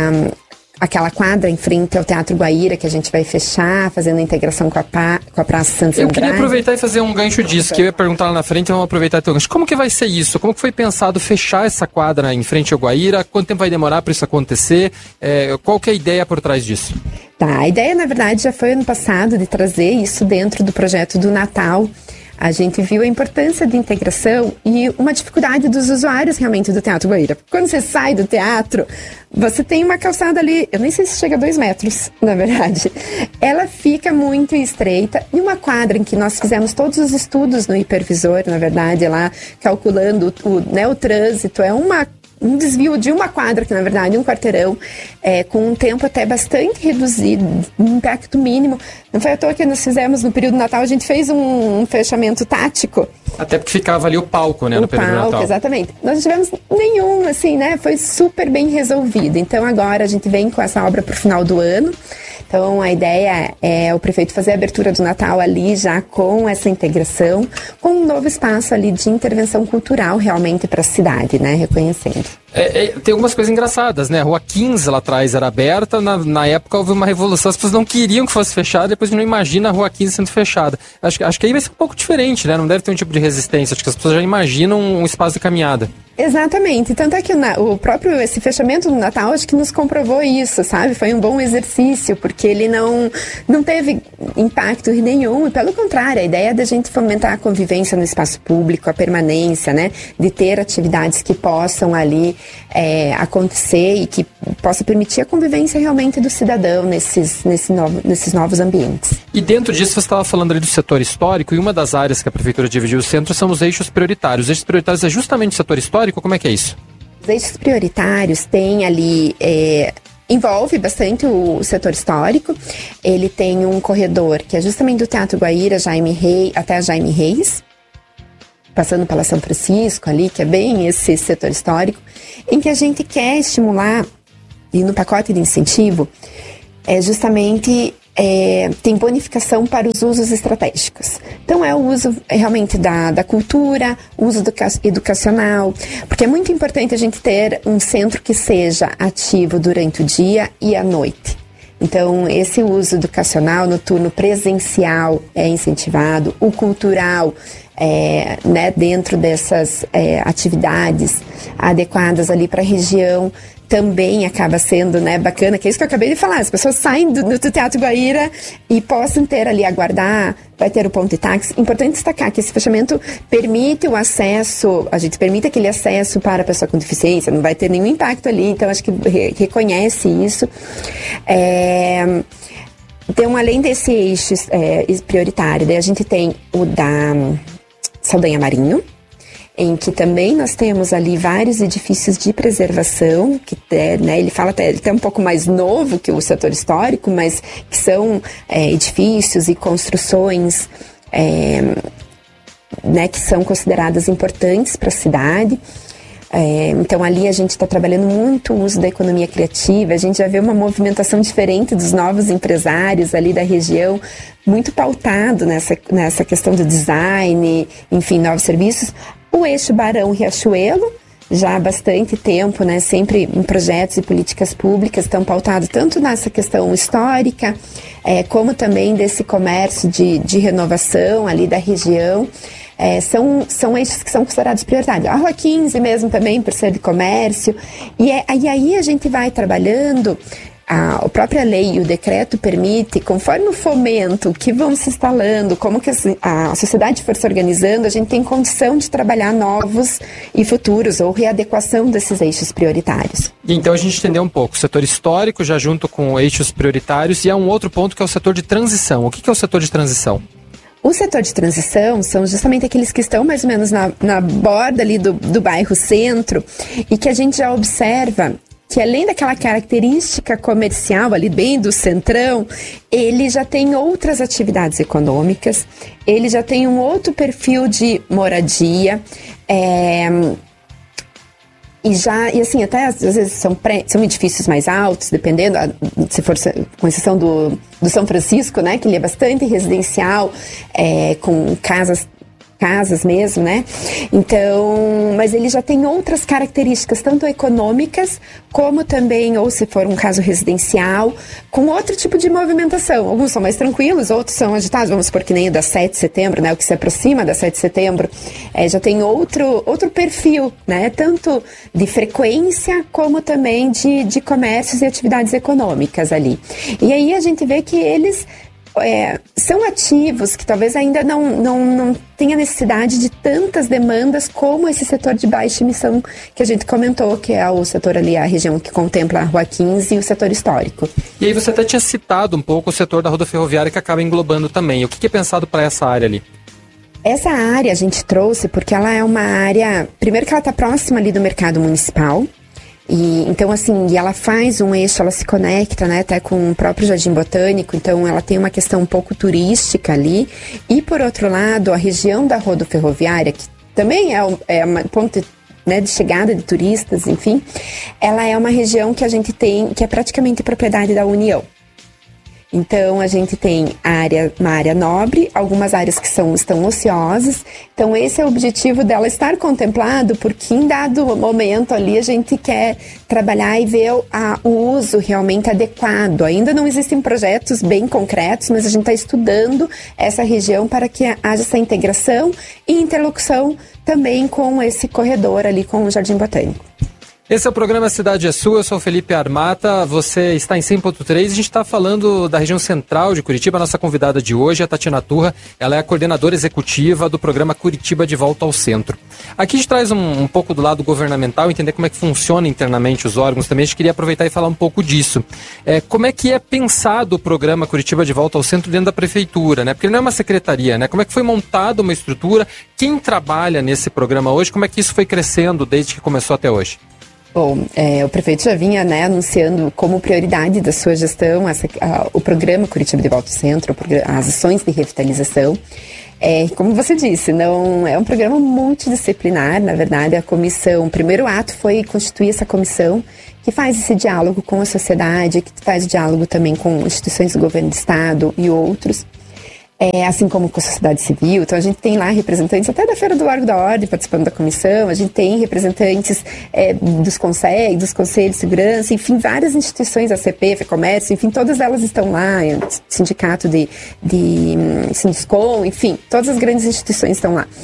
aquela quadra em frente ao Teatro Guaíra, que a gente vai fechar, fazendo a integração com a Praça Santos Andrade. Eu queria aproveitar e fazer um gancho disso, que eu ia perguntar lá na frente, vamos aproveitar teu gancho. Como que vai ser isso? Como que foi pensado fechar essa quadra em frente ao Guaíra? Quanto tempo vai demorar para isso acontecer? Qual que é a ideia por trás disso? A ideia, na verdade, já foi ano passado de trazer isso dentro do projeto do Natal. A gente viu a importância de integração e uma dificuldade dos usuários realmente do Teatro Guaíra. Quando você sai do teatro, você tem uma calçada ali, eu nem sei se chega a 2 metros, na verdade. Ela fica muito estreita e uma quadra em que nós fizemos todos os estudos no hipervisor, na verdade, lá calculando o trânsito, um desvio de uma quadra, que na verdade é um quarteirão, com um tempo até bastante reduzido, um impacto mínimo. Não foi à toa que nós fizemos no período do Natal, a gente fez um fechamento tático. Até porque ficava ali o palco, né, no período do Natal. Exatamente. Nós não tivemos nenhum, assim, né, foi super bem resolvido. Então agora a gente vem com essa obra para o final do ano. Então, a ideia é o prefeito fazer a abertura do Natal ali já com essa integração, com um novo espaço ali de intervenção cultural realmente para a cidade, né? Reconhecendo. Tem algumas coisas engraçadas, né? A Rua 15 lá atrás era aberta, na época houve uma revolução, as pessoas não queriam que fosse fechada, depois não imagina a Rua 15 sendo fechada. Acho que aí vai ser um pouco diferente, né? Não deve ter um tipo de resistência, acho que as pessoas já imaginam um espaço de caminhada. Exatamente, tanto é que esse fechamento do Natal acho que nos comprovou isso, sabe? Foi um bom exercício, porque ele não teve impacto nenhum, e pelo contrário, a ideia é da gente fomentar a convivência no espaço público, a permanência, né? De ter atividades que possam ali acontecer e que possa permitir a convivência realmente do cidadão nesses novos ambientes. E dentro disso você estava falando ali do setor histórico, e uma das áreas que a Prefeitura dividiu o centro são os eixos prioritários. Os eixos prioritários é justamente o setor histórico? Como é que é isso? Os eixos prioritários têm ali... envolve bastante o setor histórico. Ele tem um corredor que é justamente do Teatro Guaíra até a Jaime Reis, passando pela São Francisco ali, que é bem esse setor histórico, em que a gente quer estimular, e no pacote de incentivo, justamente tem bonificação para os usos estratégicos. Então é o uso realmente da cultura, o uso educacional, porque é muito importante a gente ter um centro que seja ativo durante o dia e à noite. Então, esse uso educacional noturno presencial é incentivado, o cultural, né, dentro dessas atividades adequadas ali para a região, também acaba sendo, né, bacana, que é isso que eu acabei de falar, as pessoas saem do Teatro Guaíra e possam ter ali, aguardar, vai ter o ponto de táxi. Importante destacar que esse fechamento permite o acesso, a gente permite aquele acesso para a pessoa com deficiência, não vai ter nenhum impacto ali, então acho que reconhece isso. Então, além desse eixo prioritário, daí a gente tem o da Saldanha Marinho, em que também nós temos ali vários edifícios de preservação, que né, ele fala até um pouco mais novo que o setor histórico, mas que são edifícios e construções né, que são consideradas importantes para a cidade. Então ali a gente está trabalhando muito o uso da economia criativa, a gente já vê uma movimentação diferente dos novos empresários ali da região, muito pautado nessa questão do design, enfim, novos serviços. O eixo Barão-Riachuelo, já há bastante tempo, né, sempre em projetos e políticas públicas, estão pautados tanto nessa questão histórica, como também desse comércio de renovação ali da região. São eixos que são considerados prioritários. A Rua 15 mesmo também, por ser de comércio. E aí a gente vai trabalhando, a própria lei e o decreto permite, conforme o fomento que vão se instalando, como que a sociedade for se organizando, a gente tem condição de trabalhar novos e futuros, ou readequação desses eixos prioritários. E então a gente entendeu um pouco o setor histórico, já junto com eixos prioritários, e há um outro ponto que é o setor de transição. O que é o setor de transição? O setor de transição são justamente aqueles que estão mais ou menos na borda ali do bairro centro, e que a gente já observa que, além daquela característica comercial ali bem do centrão, ele já tem outras atividades econômicas, ele já tem um outro perfil de moradia, e assim, até às vezes são edifícios mais altos, dependendo, se for com exceção do São Francisco, né, que ele é bastante residencial, com casas mesmo, né? Então, mas ele já tem outras características, tanto econômicas, como também, ou se for um caso residencial, com outro tipo de movimentação. Alguns são mais tranquilos, outros são agitados, vamos supor que nem o da 7 de setembro, né? O que se aproxima da 7 de setembro, já tem outro perfil, né? Tanto de frequência, como também de comércios e atividades econômicas ali. E aí a gente vê que eles são ativos que talvez ainda não tenha necessidade de tantas demandas como esse setor de baixa emissão que a gente comentou, que é o setor ali, a região que contempla a Rua 15 e o setor histórico. E aí você até tinha citado um pouco o setor da rodoferroviária, que acaba englobando também. O que é pensado para essa área ali? Essa área a gente trouxe porque ela é uma área, primeiro que ela está próxima ali do mercado municipal. E então, assim, e ela faz um eixo, ela se conecta, né, até com o próprio Jardim Botânico, então ela tem uma questão um pouco turística ali. E por outro lado, a região da rodoferroviária, que também é uma ponto, né, de chegada de turistas, enfim, ela é uma região que a gente tem, que é praticamente propriedade da União. Então, a gente tem uma área nobre, algumas áreas que estão ociosas. Então, esse é o objetivo dela estar contemplado, porque em dado momento ali a gente quer trabalhar e ver o uso realmente adequado. Ainda não existem projetos bem concretos, mas a gente está estudando essa região para que haja essa integração e interlocução também com esse corredor ali, com o Jardim Botânico. Esse é o programa Cidade é Sua, eu sou o Felipe Armata, você está em 100.3, a gente está falando da região central de Curitiba. A nossa convidada de hoje é a Tatiana Turra, ela é a coordenadora executiva do programa Curitiba de Volta ao Centro. Aqui a gente traz um pouco do lado governamental, entender como é que funciona internamente os órgãos também. A gente queria aproveitar e falar um pouco disso. Como é que é pensado o programa Curitiba de Volta ao Centro dentro da prefeitura, né? Porque ele não é uma secretaria, né? Como é que foi montada uma estrutura? Quem trabalha nesse programa hoje? Como é que isso foi crescendo desde que começou até hoje? Bom, o prefeito já vinha, né, anunciando como prioridade da sua gestão o programa Curitiba de Volta ao Centro, as ações de revitalização. Como você disse, não é um programa multidisciplinar. Na verdade, o primeiro ato foi constituir essa comissão que faz esse diálogo com a sociedade, que faz o diálogo também com instituições do governo do estado e outros. Assim como com a sociedade civil. Então, a gente tem lá representantes até da Feira do Largo da Ordem participando da comissão, a gente tem representantes dos conselhos de segurança, enfim, várias instituições, a CP, FEComércio, enfim, todas elas estão lá, sindicato de Sinduscom, enfim, todas as grandes instituições estão lá.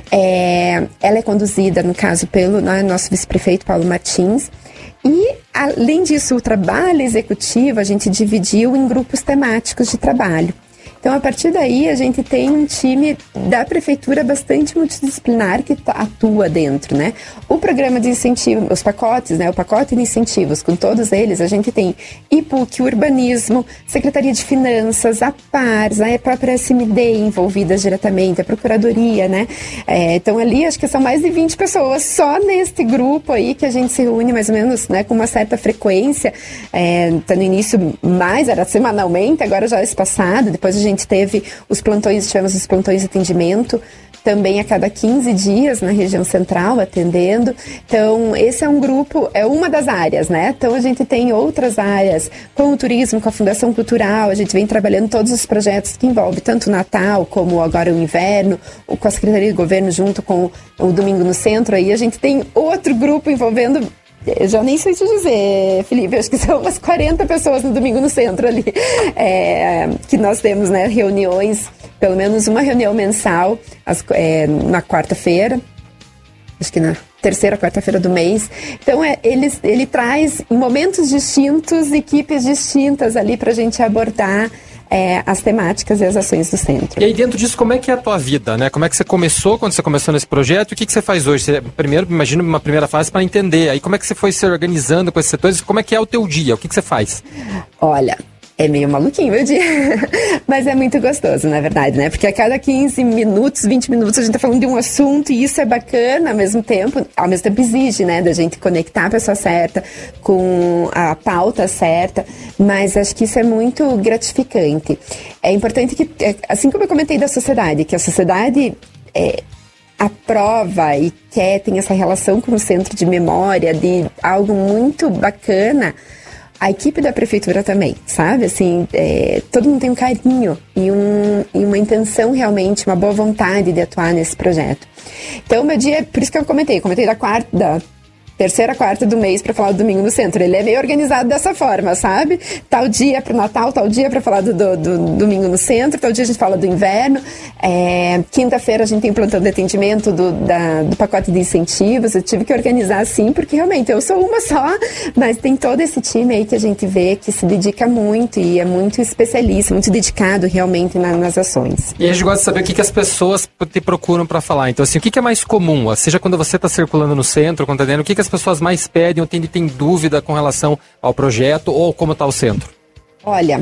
Ela é conduzida, no caso, pelo nosso vice-prefeito Paulo Martins. E, além disso, o trabalho executivo a gente dividiu em grupos temáticos de trabalho. Então, a partir daí, a gente tem um time da prefeitura bastante multidisciplinar que atua dentro, né? O programa de incentivo, os pacotes, né? O pacote de incentivos, com todos eles, a gente tem IPUC, Urbanismo, Secretaria de Finanças, a PARS, a própria SMD envolvidas diretamente, a Procuradoria, né? Então, ali, acho que são mais de 20 pessoas só neste grupo aí que a gente se reúne mais ou menos, né? Com uma certa frequência. Tá no início era semanalmente, agora já é espaçado, depois a gente tivemos os plantões de atendimento também a cada 15 dias na região central atendendo. Então, esse é um grupo, é uma das áreas, né? Então, a gente tem outras áreas, com o turismo, com a Fundação Cultural, a gente vem trabalhando todos os projetos que envolvem tanto o Natal como agora o inverno, com a Secretaria de Governo junto com o Domingo no Centro. Aí a gente tem outro grupo envolvendo... Eu já nem sei te dizer, Felipe, acho que são umas 40 pessoas no Domingo no Centro ali, que nós temos, né, reuniões, pelo menos uma reunião mensal, na quarta-feira, acho que na terceira quarta-feira do mês. Então, ele traz, em momentos distintos, equipes distintas ali para a gente abordar as temáticas e as ações do centro. E aí, dentro disso, como é que é a tua vida, né? Como é que você começou, quando você começou nesse projeto, e o que você faz hoje? Você, primeiro, imagina uma primeira fase para entender, aí como é que você foi se organizando com esses setores, como é que é o teu dia, o que você faz? Olha... É meio maluquinho meu dia, mas é muito gostoso, na verdade, né? Porque a cada 15 minutos, 20 minutos, a gente tá falando de um assunto e isso é bacana ao mesmo tempo exige, né? Da gente conectar a pessoa certa com a pauta certa, mas acho que isso é muito gratificante. É importante que, assim como eu comentei da sociedade, que a sociedade aprova e tem essa relação com o centro de memória de algo muito bacana. A equipe da prefeitura também, sabe? Assim, todo mundo tem um carinho e uma intenção realmente, uma boa vontade de atuar nesse projeto. Então, meu dia, por isso que eu comentei da terceira quarta do mês para falar do Domingo no Centro. Ele é meio organizado dessa forma, sabe? Tal dia para o Natal, tal dia para falar do Domingo no Centro, tal dia a gente fala do inverno. Quinta-feira a gente tem plantão de atendimento do pacote de incentivos. Eu tive que organizar assim, porque realmente eu sou uma só, mas tem todo esse time aí que a gente vê que se dedica muito e é muito especialista, muito dedicado realmente nas ações. E a gente gosta de saber o que as pessoas te procuram para falar. Então, assim, o que é mais comum? Seja quando você está circulando no centro, contando, o que as pessoas mais pedem ou tem dúvida com relação ao projeto ou como está o centro? Olha,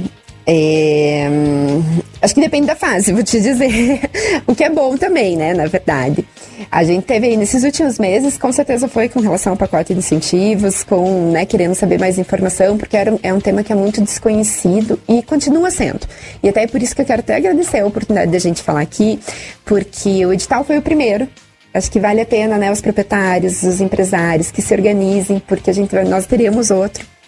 acho que depende da fase, vou te dizer. O que é bom também, né, na verdade. A gente teve aí nesses últimos meses, com certeza foi com relação ao pacote de incentivos, querendo saber mais informação, porque é um tema que é muito desconhecido e continua sendo. E até é por isso que eu quero até agradecer a oportunidade de a gente falar aqui, porque o edital foi o primeiro. Acho que vale a pena, né, os proprietários, os empresários que se organizem, porque nós teremos outro.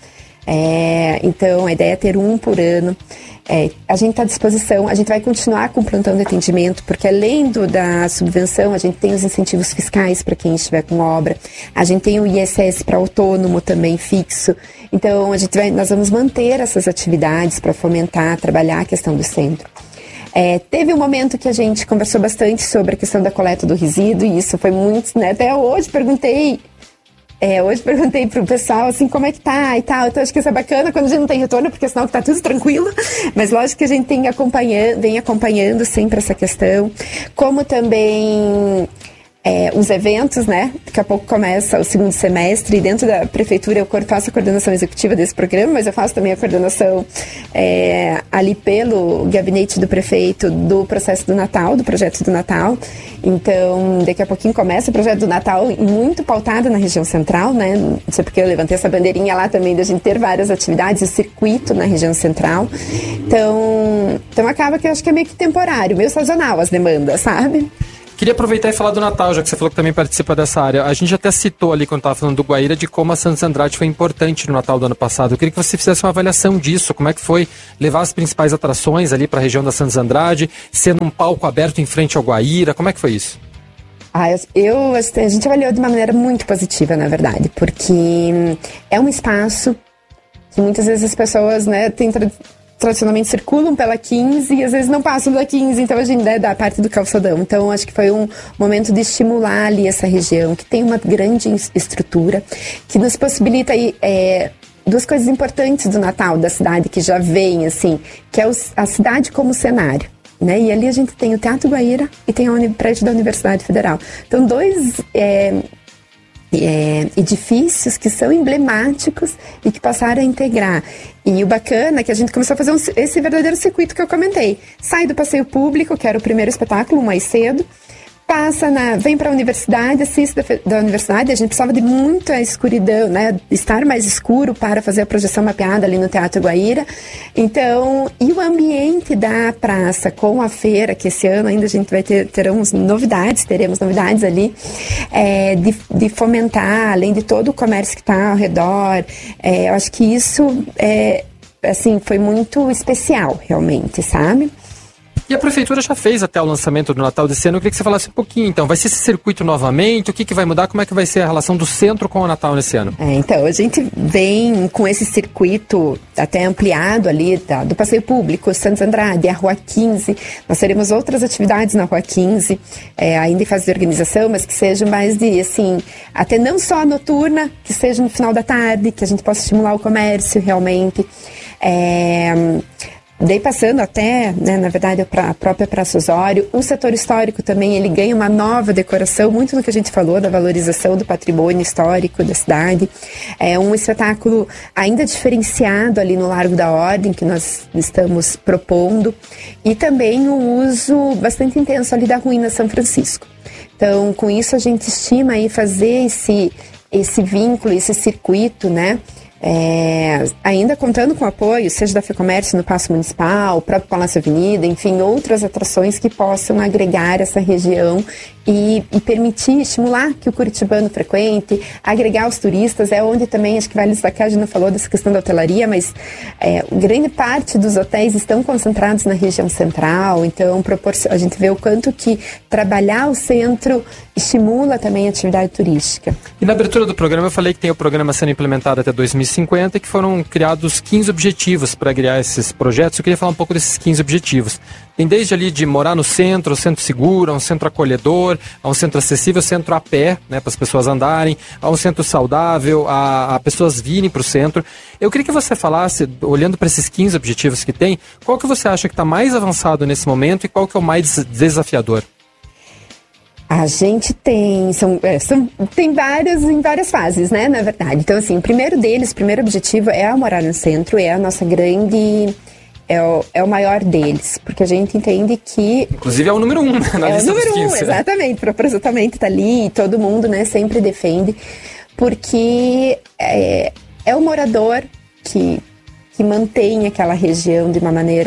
Então, a ideia é ter um por ano. A gente está à disposição, a gente vai continuar com o plantão de atendimento, porque além da subvenção, a gente tem os incentivos fiscais para quem estiver com obra, a gente tem o ISS para autônomo também fixo. Então, nós vamos manter essas atividades para fomentar, trabalhar a questão do centro. Teve um momento que a gente conversou bastante sobre a questão da coleta do resíduo, e isso foi muito, né? Até hoje perguntei pro pessoal, assim, como é que tá e tal. Então, acho que isso é bacana quando a gente não tem retorno, porque senão tá tudo tranquilo. Mas, lógico que a gente vem acompanhando sempre essa questão. Como também os eventos, né? Daqui a pouco começa o segundo semestre, e dentro da prefeitura eu faço a coordenação executiva desse programa, mas eu faço também a coordenação ali pelo gabinete do prefeito do processo do Natal, do projeto do Natal. Então, daqui a pouquinho começa o projeto do Natal, muito pautado na região central, né? Não sei porque eu levantei essa bandeirinha lá também, da gente ter várias atividades, o circuito na região central. Então acaba que eu acho que é meio que temporário, meio sazonal as demandas, sabe? Queria aproveitar e falar do Natal, já que você falou que também participa dessa área. A gente até citou ali, quando estava falando do Guaíra, de como a Santos Andrade foi importante no Natal do ano passado. Eu queria que você fizesse uma avaliação disso, como é que foi levar as principais atrações ali para a região da Santos Andrade, sendo um palco aberto em frente ao Guaíra, como é que foi isso? A gente avaliou de uma maneira muito positiva, na verdade, porque é um espaço que muitas vezes as pessoas, né, tradicionalmente circulam pela 15 e às vezes não passam da 15, então a gente dá parte do calçadão. Então acho que foi um momento de estimular ali essa região, que tem uma grande estrutura, que nos possibilita aí, duas coisas importantes do Natal da cidade que já vem, assim, que é a cidade como cenário, né? E ali a gente tem o Teatro Guaíra e tem o prédio da Universidade Federal. Então, dois edifícios que são emblemáticos e que passaram a integrar. E o bacana é que a gente começou a fazer esse verdadeiro circuito que eu comentei. Sai do passeio público, que era o primeiro espetáculo, mais cedo, vem para a universidade, assiste da universidade. A gente precisava de muita escuridão, né? Estar mais escuro para fazer a projeção mapeada ali no Teatro Guaíra. Então, e o ambiente da praça com a feira, que esse ano ainda a gente vai teremos novidades ali, de fomentar, além de todo o comércio que está ao redor. Eu acho que isso assim, foi muito especial, realmente, sabe? E a prefeitura já fez até o lançamento do Natal desse ano. Eu queria que você falasse um pouquinho, então. Vai ser esse circuito novamente? O que vai mudar? Como é que vai ser a relação do centro com o Natal nesse ano? Então, a gente vem com esse circuito até ampliado ali, do passeio público, Santos Andrade, a Rua 15. Nós teremos outras atividades na Rua 15, ainda em fase de organização, mas que sejam mais de, assim, até não só noturna, que seja no final da tarde, que a gente possa estimular o comércio realmente. Daí passando até, né, na verdade, para a própria Praça Osório, o setor histórico também, ele ganha uma nova decoração, muito no que a gente falou da valorização do patrimônio histórico da cidade. É um espetáculo ainda diferenciado ali no Largo da Ordem, que nós estamos propondo, e também o uso bastante intenso ali da Ruína São Francisco. Então, com isso, a gente estima aí fazer esse vínculo, esse circuito, né? Ainda contando com o apoio, seja da FEComércio no Paço Municipal, o próprio Palácio Avenida, enfim, outras atrações que possam agregar essa região e permitir, estimular que o curitibano frequente, agregar os turistas. É onde também, acho que vale destacar, a gente não falou dessa questão da hotelaria, mas grande parte dos hotéis estão concentrados na região central, então a gente vê o quanto que trabalhar o centro estimula também a atividade turística. E na abertura do programa eu falei que tem o programa sendo implementado até 2050 e que foram criados 15 objetivos para criar esses projetos. Eu queria falar um pouco desses 15 objetivos. Tem desde ali de morar no centro, centro seguro, um centro acolhedor, a um centro acessível, centro a pé, né, para as pessoas andarem, a um centro saudável, a pessoas virem para o centro. Eu queria que você falasse, olhando para esses 15 objetivos que tem, qual que você acha que está mais avançado nesse momento e qual que é o mais desafiador? A gente tem, tem várias fases, né, na verdade. Então, assim, o primeiro objetivo é morar no centro, é a nossa grande... É o maior deles, porque a gente entende que... Inclusive é o número 1, né, na lista dos 15. É o número 1, exatamente, propositalmente está ali, e todo mundo, né, sempre defende, porque é o morador que mantém aquela região de uma maneira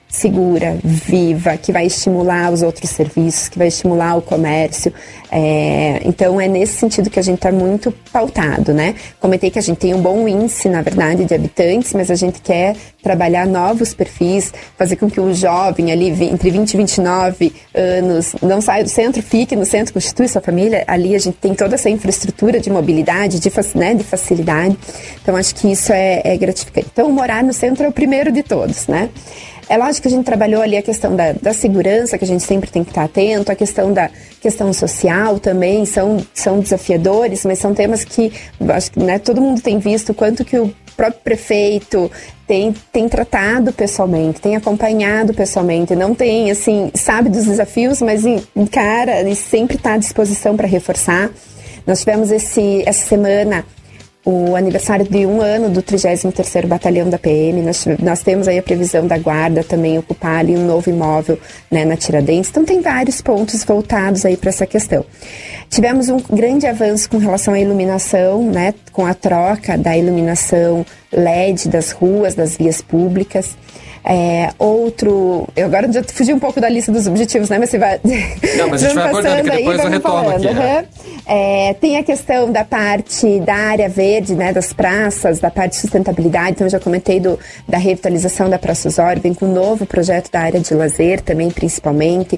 segura, viva, que vai estimular os outros serviços, que vai estimular o comércio. Então é nesse sentido que a gente está muito pautado, né? Comentei que a gente tem um bom índice, na verdade, de habitantes, mas a gente quer trabalhar novos perfis, fazer com que o jovem ali entre 20 e 29 anos não saia do centro, fique no centro, constitui sua família. Ali a gente tem toda essa infraestrutura de mobilidade, de facilidade. Então acho que isso é gratificante. Então morar no centro é o primeiro de todos, né? É lógico que a gente trabalhou ali a questão da segurança, que a gente sempre tem que estar atento, a questão da questão social também, são desafiadores, mas são temas que, acho que, né, todo mundo tem visto o quanto que o próprio prefeito tem tratado pessoalmente, tem acompanhado pessoalmente, não tem, assim, sabe dos desafios, mas encara e sempre está à disposição para reforçar. Nós tivemos essa semana o aniversário de 1 ano do 33º Batalhão da PM. Nós temos aí a previsão da Guarda também ocupar ali um novo imóvel, né, na Tiradentes. Então tem vários pontos voltados aí para essa questão. Tivemos um grande avanço com relação à iluminação, né, com a troca da iluminação LED das ruas, das vias públicas. Eu agora já fugi um pouco da lista dos objetivos, né? Mas você vai. Não, mas a gente vai abordando, que depois eu retomo aqui. Tem a questão da parte da área verde, né? Das praças, da parte de sustentabilidade. Então, eu já comentei da revitalização da Praça Osório, vem com um novo projeto da área de lazer também, principalmente.